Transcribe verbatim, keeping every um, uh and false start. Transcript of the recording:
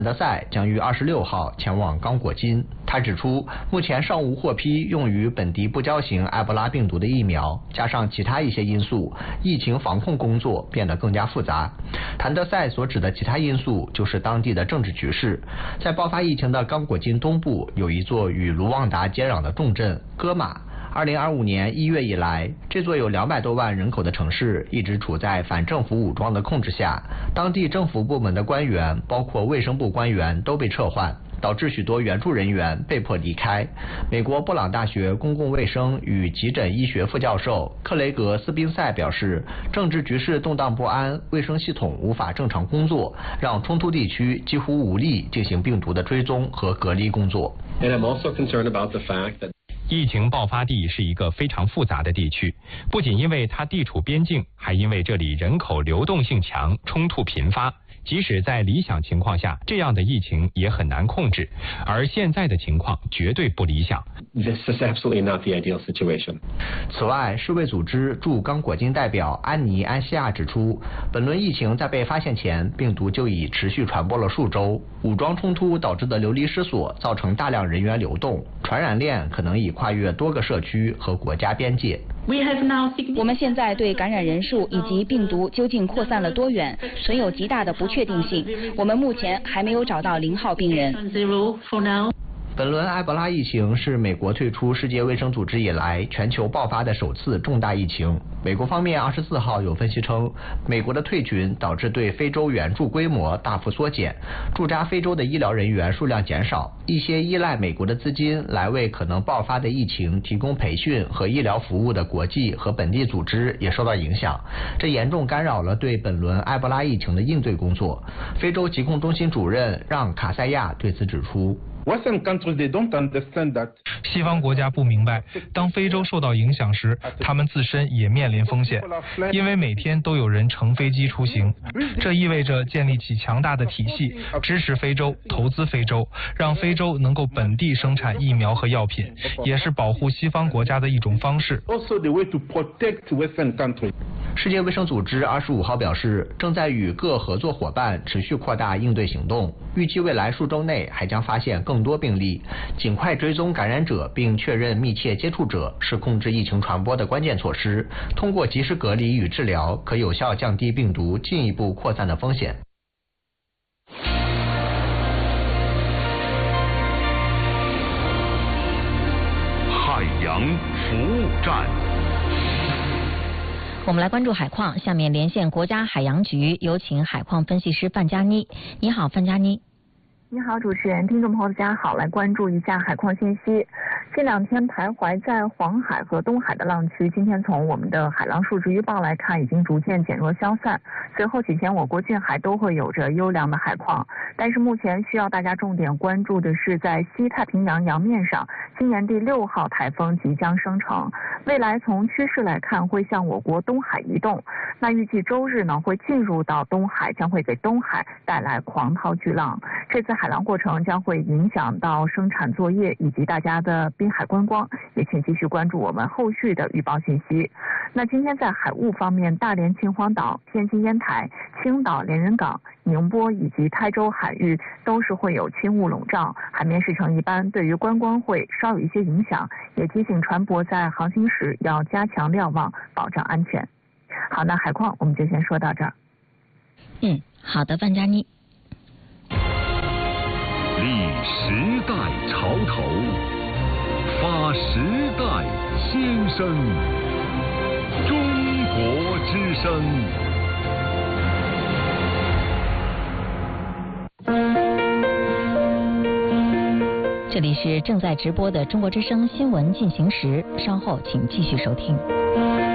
德赛将于二十六号前往刚果金。他指出，目前尚无获批用于本地不交型埃博拉病毒的疫苗，加上其他一些因素，疫情防控工作变得更加复杂。谭德赛所指的其他因素就是当地的政治局势。在爆发疫情的刚果金东部有一座与卢旺达接壤的重镇戈马。二零二五年一月以来，这座有两百多万人口的城市一直处在反政府武装的控制下，当地政府部门的官员，包括卫生部官员都被撤换，导致许多援助人员被迫离开。美国布朗大学公共卫生与急诊医学副教授克雷格斯宾塞表示，政治局势动荡不安，卫生系统无法正常工作，让冲突地区几乎无力进行病毒的追踪和隔离工作。 And I'm also concerned about the fact that 疫情爆发地是一个非常复杂的地区，不仅因为它地处边境，还因为这里人口流动性强，冲突频发。即使在理想情况下，这样的疫情也很难控制，而现在的情况绝对不理想。 This is absolutely not the ideal situation. 此外，世卫组织驻刚果金代表安妮安西亚指出，本轮疫情在被发现前，病毒就已持续传播了数周。武装冲突导致的流离失所，造成大量人员流动，传染链可能已跨越多个社区和国家边界。 我们现在对感染人数以及病毒究竟扩散了多远，存有极大的不确定性。我们目前还没有找到零号病人。 本轮埃博拉疫情是美国退出世界卫生组织以来全球爆发的首次重大疫情。美国方面二十四号有分析称，美国的退群导致对非洲援助规模大幅缩减，驻扎非洲的医疗人员数量减少，一些依赖美国的资金来为可能爆发的疫情提供培训和医疗服务的国际和本地组织也受到影响，这严重干扰了对本轮埃博拉疫情的应对工作。非洲疾控中心主任让卡塞亚对此指出， 西方国家不明白，当非洲受到影响时，他们自身也面临风险，因为每天都有人乘飞机出行。这意味着建立起强大的体系，支持非洲，投资非洲，让非洲能够本地生产疫苗和药品，也是保护西方国家的一种方式。 世界卫生组织二十五号表示，正在与各合作伙伴持续扩大应对行动，预计未来数周内还将发现更多病例。尽快追踪感染者并确认密切接触者是控制疫情传播的关键措施。通过及时隔离与治疗，可有效降低病毒进一步扩散的风险。 海洋服务站。 我们来关注海况，下面连线国家海洋局，有请海况分析师范佳妮。你好，范佳妮。 你好，主持人，听众朋友大家好，来关注一下海况信息。这两天徘徊在黄海和东海的浪区，今天从我们的海浪数值预报来看，已经逐渐减弱消散。随后几天我国近海都会有着优良的海况，但是目前需要大家重点关注的是，在西太平洋洋面上，今年第六号台风即将生成，未来从趋势来看会向我国东海移动。那预计周日呢会进入到东海，将会给东海带来狂涛巨浪。这次海浪过程将会影响到生产作业以及大家的滨海观光，也请继续关注我们后续的预报信息。那今天在海务方面，大连秦皇岛、天津烟台、青岛连云港、宁波以及台州海域都是会有轻雾笼罩，海面势成一般，对于观光会稍有一些影响，也提醒船舶在航行时要加强瞭望，保障安全。好，那海况我们就先说到这儿。 嗯，好的，范佳妮。 立时代潮头，发时代先声，中国之声。 这里是正在直播的中国之声新闻进行时，稍后请继续收听。